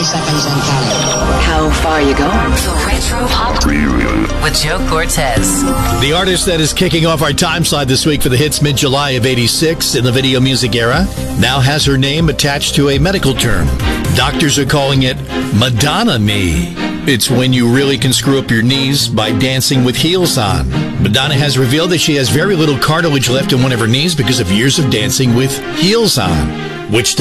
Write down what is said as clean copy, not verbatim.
seconds and counting. How far are you going? The Retro Pop with Joe Cortez. The artist that is kicking off our time slot this week for the hits mid-July of '86 in the video music era now has her name attached to a medical term. Doctors are calling it Madonna knee. It's when you really can screw up your knees by dancing with heels on. Madonna has revealed that she has very little cartilage left in one of her knees because of years of dancing with heels on, which